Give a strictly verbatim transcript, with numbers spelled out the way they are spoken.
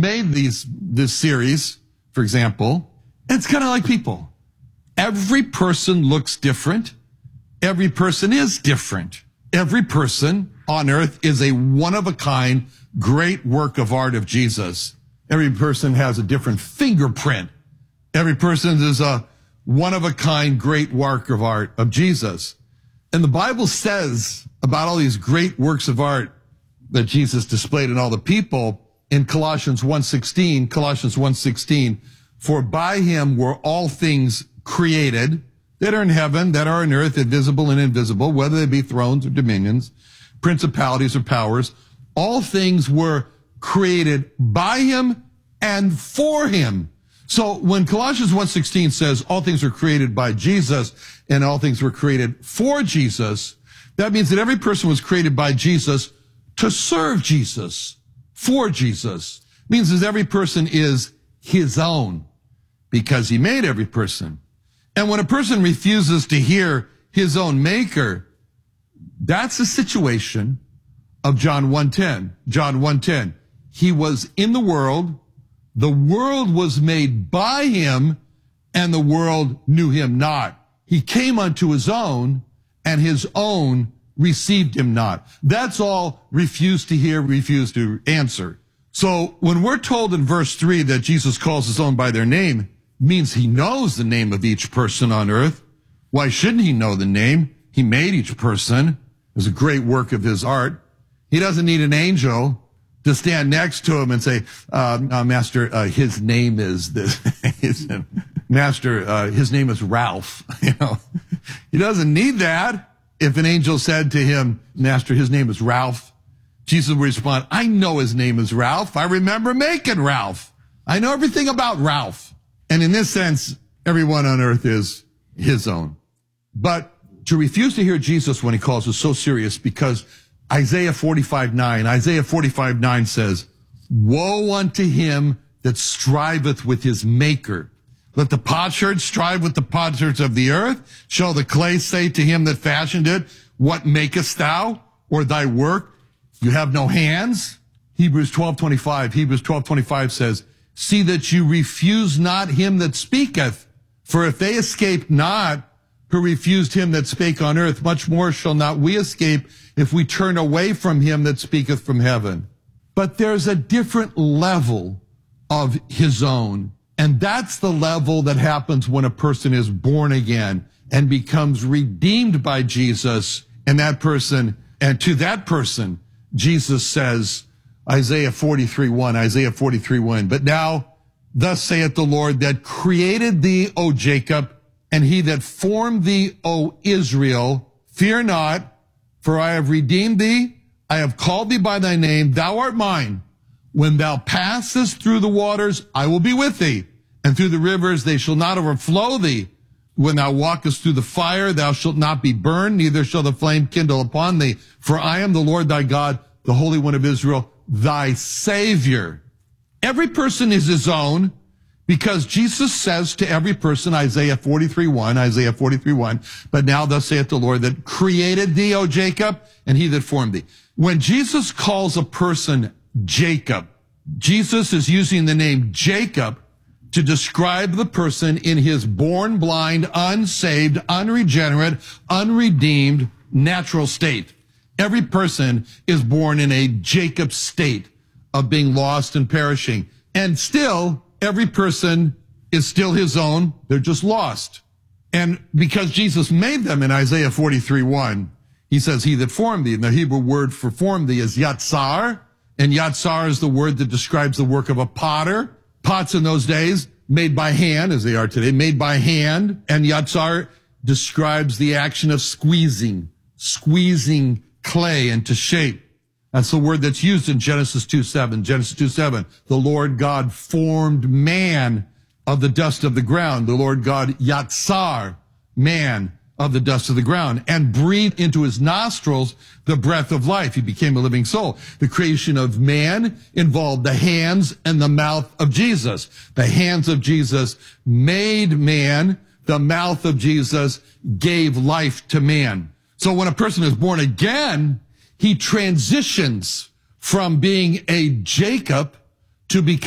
made these, this series, for example, it's kind of like people. Every person looks different. Every person is different. Every person on earth is a one-of-a-kind, great work of art of Jesus. Every person has a different fingerprint. Every person is a one-of-a-kind, great work of art of Jesus. And the Bible says about all these great works of art that Jesus displayed in all the people in Colossians one sixteen, Colossians one sixteen, for by him were all things created that are in heaven, that are on earth, invisible and invisible, whether they be thrones or dominions, principalities or powers. All things were created by him and for him. So when Colossians one sixteen says all things were created by Jesus and all things were created for Jesus, that means that every person was created by Jesus to serve Jesus, for Jesus. It means that every person is his own because he made every person. And when a person refuses to hear his own maker, that's a situation of John one ten. John one ten. He was in the world. The world was made by him, and the world knew him not. He came unto his own, and his own received him not. That's all refused to hear, refused to answer. So when we're told in verse three that Jesus calls his own by their name, means he knows the name of each person on earth. Why shouldn't he know the name? He made each person. It's a great work of his art. He doesn't need an angel to stand next to him and say, uh, uh, Master, uh, his name is this. his, Master, uh, his name is Ralph. You know, he doesn't need that. If an angel said to him, Master, his name is Ralph, Jesus would respond, I know his name is Ralph. I remember making Ralph. I know everything about Ralph. And in this sense, everyone on earth is his own. But to refuse to hear Jesus when he calls is so serious because Isaiah forty-five nine, Isaiah forty-five nine says, woe unto him that striveth with his maker. Let the potsherd strive with the potsherds of the earth. Shall the clay say to him that fashioned it, what makest thou? Or thy work? You have no hands? Hebrews twelve twenty-five, Hebrews twelve twenty-five says, see that you refuse not him that speaketh. For if they escape not who refused him that spake on earth, much more shall not we escape if we turn away from him that speaketh from heaven. But there's a different level of his own. And that's the level that happens when a person is born again and becomes redeemed by Jesus. And that person, and to that person, Jesus says, Isaiah forty-three one, Isaiah forty-three one, but now thus saith the Lord that created thee, O Jacob, and he that formed thee, O Israel, fear not, for I have redeemed thee, I have called thee by thy name, thou art mine. When thou passest through the waters, I will be with thee, and through the rivers they shall not overflow thee. When thou walkest through the fire, thou shalt not be burned, neither shall the flame kindle upon thee. For I am the Lord thy God, the Holy One of Israel, thy Savior. Every person is his own because Jesus says to every person, Isaiah forty-three one, Isaiah forty-three one, but now thus saith the Lord that created thee, O Jacob, and he that formed thee. When Jesus calls a person Jacob, Jesus is using the name Jacob to describe the person in his born blind, unsaved, unregenerate, unredeemed, natural state. Every person is born in a Jacob state of being lost and perishing. And still, every person is still his own. They're just lost. And because Jesus made them in Isaiah forty-three one, he says, he that formed thee. And the Hebrew word for formed thee is yatsar. And yatsar is the word that describes the work of a potter. Pots in those days, made by hand, as they are today, made by hand. And yatsar describes the action of squeezing, squeezing clay into shape. That's the word that's used in Genesis two seven. Genesis two seven. The Lord God formed man of the dust of the ground. The Lord God yatsar, man of the dust of the ground, and breathed into his nostrils the breath of life. He became a living soul. The creation of man involved the hands and the mouth of Jesus. The hands of Jesus made man. The mouth of Jesus gave life to man. So when a person is born again, he transitions from being a Jacob to become